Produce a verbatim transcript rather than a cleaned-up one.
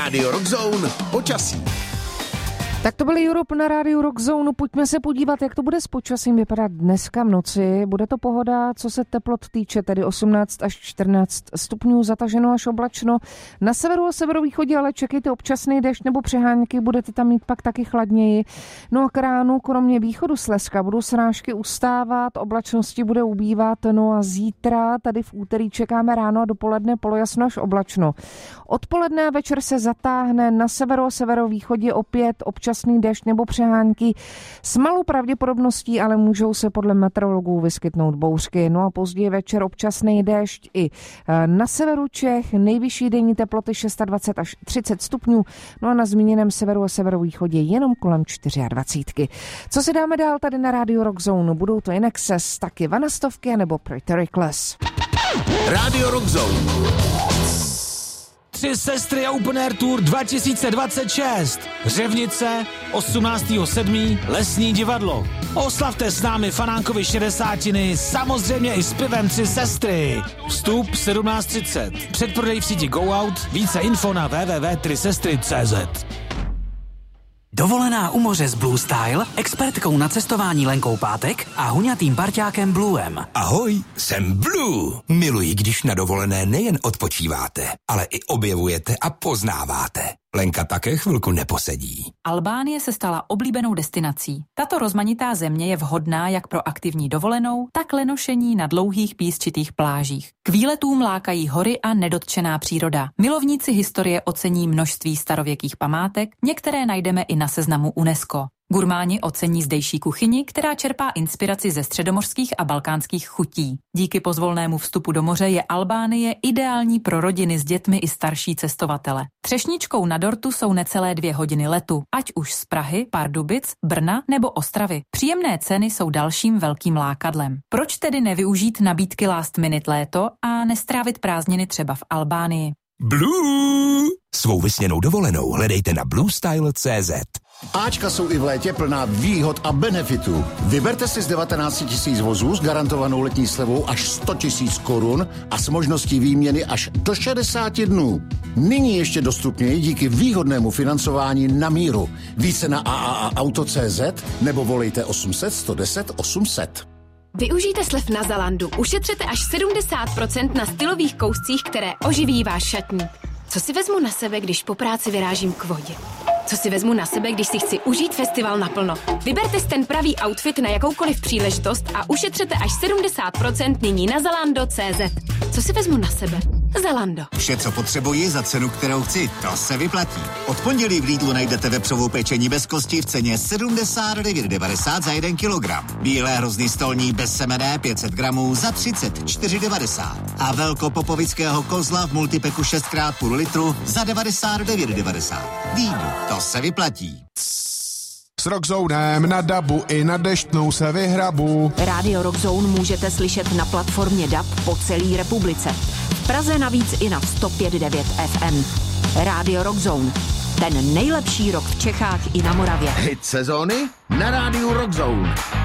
Radio Rock Zone počasí. Tak to byl Europe na rádiu Rock Zone. Pojďme se podívat, jak to bude s počasím vypadat dneska v noci. Bude to pohoda, co se teplot týče, tedy osmnáct až čtrnáct stupňů, zataženo až oblačno. Na severu a severovýchodě ale čekejte občasný déšť nebo přehánky, budete tam mít pak taky chladněji. No a k ránu, kromě východu Slezska, budou srážky ustávat, oblačnosti bude ubývat, no a zítra, tady v úterý, čekáme ráno a dopoledne polojasno až oblačno. Odpoledne a večer se zatáhne, na severu a severovýchodě opět občas občasný déšť nebo přehánky s malou pravděpodobností, ale můžou se podle meteorologů vyskytnout bouřky. No a později večer občasný déšť i na severu Čech, nejvyšší denní teploty dvacet šest až třicet stupňů, no a na zmíněném severu a severovýchodě jenom kolem dvacet čtyři. Co si dáme dál tady na rádiu Rock Zone? Budou to Inexes, taky Vanastovky nebo Pretty Reckless. Radio Rock Zone. Tři sestry a Open Air Tour dva tisíce dvacet šest. Řevnice, osmnáctého sedmého Lesní divadlo. Oslavte s námi fanánkovi šedesátiny, samozřejmě i s pivem Tři sestry. Vstup sedmnáct třicet. Předprodej v síti Go Out. Více info na w w w tečka tři sestry tečka c z. Dovolená u moře s Blue Style, expertkou na cestování Lenkou Pátek a huňatým parťákem Bluem. Ahoj, jsem Blue. Miluji, když na dovolené nejen odpočíváte, ale i objevujete a poznáváte. Lenka také chvilku neposedí. Albánie se stala oblíbenou destinací. Tato rozmanitá země je vhodná jak pro aktivní dovolenou, tak lenošení na dlouhých písčitých plážích. K výletům lákají hory a nedotčená příroda. Milovníci historie ocení množství starověkých památek, některé najdeme i na seznamu UNESCO. Gurmáni ocení zdejší kuchyni, která čerpá inspiraci ze středomořských a balkánských chutí. Díky pozvolnému vstupu do moře je Albánie ideální pro rodiny s dětmi i starší cestovatele. Třešničkou na dortu jsou necelé dvě hodiny letu, ať už z Prahy, Pardubic, Brna nebo Ostravy. Příjemné ceny jsou dalším velkým lákadlem. Proč tedy nevyužít nabídky Last Minute léto a nestrávit prázdniny třeba v Albánii? Blue! Svou vysněnou dovolenou hledejte na blue style tečka c z. Áčka jsou i v létě plná výhod a benefitů. Vyberte si z devatenáct tisíc vozů s garantovanou letní slevou až sto tisíc korun a s možností výměny až do šedesáti dnů. Nyní ještě dostupněji díky výhodnému financování na míru. Více na a a a auto tečka c z nebo volejte osm set sto deset osm set. Využijte slev na Zalandu. Ušetřete až sedmdesát procent na stylových kouscích, které oživí váš šatník. Co si vezmu na sebe, když po práci vyrážím k vodě? Co si vezmu na sebe, když si chci užít festival naplno? Vyberte si ten pravý outfit na jakoukoliv příležitost a ušetřete až sedmdesát procent nyní na zalando tečka c z. Co si vezmu na sebe? Zalando. Vše, co potřebuji za cenu, kterou chci, to se vyplatí. Od pondělí v Lidlu najdete vepřovou pečení bez kosti v ceně sedmdesát devět devadesát za jeden kilogram. Bílé hrozný stolní bez semene pět set gramů za třicet čtyři devadesát. A velkopopovického kozla v multipeku šest krát půl litru za devadesát devět devadesát. Lidl, to se vyplatí. S Rockzonem na dabu i na deštnou se vyhrabu. Radio Rockzone můžete slyšet na platformě D A B po celé republice. V Praze navíc i na sto pět devět F M. Radio Rockzone. Ten nejlepší rock v Čechách i na Moravě. Hit sezóny na rádiu Rock Zone.